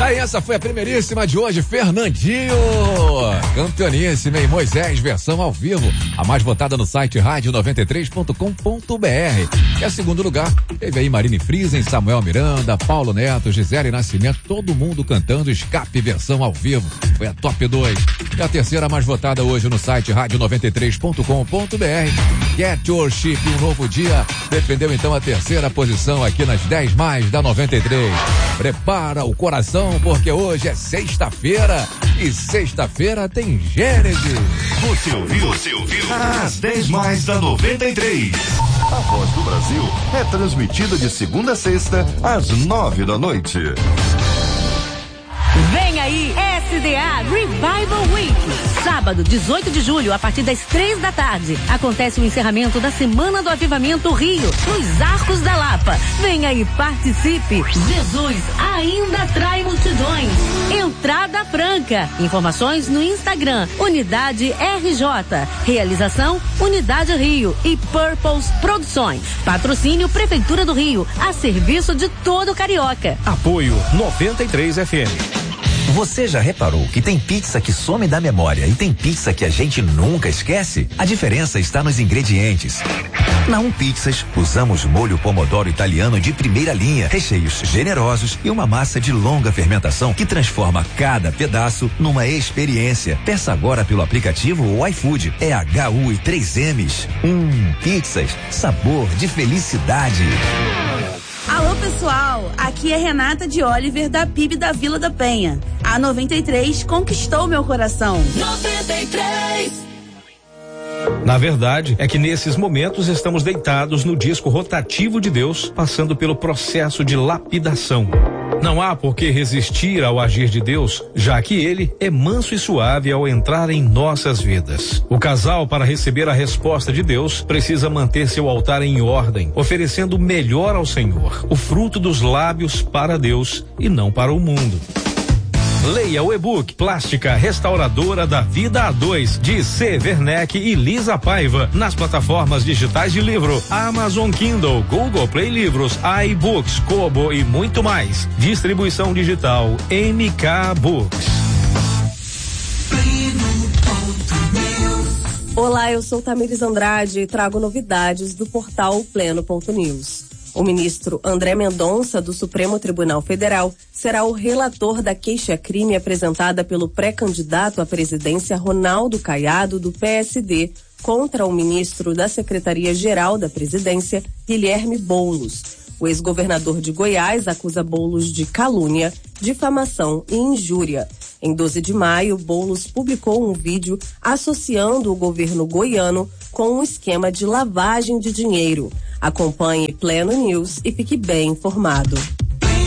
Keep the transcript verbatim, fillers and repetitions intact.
Aí essa foi a primeiríssima de hoje, Fernandinho. Campeoníssima em Moisés, versão ao vivo. A mais votada no site rádio noventa e três ponto com ponto br. E a segundo lugar, teve aí Marine Friesen, Samuel Miranda, Paulo Neto, Gisele Nascimento, todo mundo cantando Escape, versão ao vivo. Foi a top dois. E a terceira mais votada hoje no site rádio noventa e três ponto com ponto br. Get Your Chip, um novo dia. Defendeu então a terceira posição aqui nas dez mais da noventa e três. Prepara o coração, porque hoje é sexta-feira e sexta-feira tem Gênesis. Você ouviu? Você ouviu? As dez mais da noventa e três. A Voz do Brasil é transmitida de segunda a sexta às nove da noite. Vem aí, S D A Revival Week. Sábado, dezoito de julho, a partir das três da tarde, acontece o encerramento da Semana do Avivamento Rio, nos Arcos da Lapa. Venha e participe. Jesus ainda atrai multidões. Entrada franca. Informações no Instagram, Unidade R J. Realização, Unidade Rio e Purpose Produções. Patrocínio Prefeitura do Rio, a serviço de todo carioca. Apoio noventa e três F M. Você já reparou que tem pizza que some da memória e tem pizza que a gente nunca esquece? A diferença está nos ingredientes. Na Um Pizzas, usamos molho pomodoro italiano de primeira linha, recheios generosos e uma massa de longa fermentação que transforma cada pedaço numa experiência. Peça agora pelo aplicativo ou iFood. É H U e três M's. Um Pizzas, sabor de felicidade. Alô pessoal, aqui é Renata de Oliver da P I B da Vila da Penha. A noventa e três conquistou meu coração. noventa e três. Na verdade, é que nesses momentos estamos deitados no disco rotativo de Deus, passando pelo processo de lapidação. Não há por que resistir ao agir de Deus, já que ele é manso e suave ao entrar em nossas vidas. O casal, para receber a resposta de Deus, precisa manter seu altar em ordem, oferecendo o melhor ao Senhor, o fruto dos lábios para Deus e não para o mundo. Leia o e-book Plástica Restauradora da Vida A dois, de C. Werneck e Lisa Paiva, nas plataformas digitais de livro Amazon Kindle, Google Play Livros, iBooks, Kobo e muito mais. Distribuição digital M K Books. Olá, eu sou Tamires Andrade e trago novidades do portal Pleno ponto news. O ministro André Mendonça, do Supremo Tribunal Federal, será o relator da queixa-crime apresentada pelo pré-candidato à presidência Ronaldo Caiado, do P S D, contra o ministro da Secretaria-Geral da Presidência, Guilherme Boulos. O ex-governador de Goiás acusa Boulos de calúnia, difamação e injúria. Em doze de maio, Boulos publicou um vídeo associando o governo goiano com um esquema de lavagem de dinheiro. Acompanhe Pleno News e fique bem informado.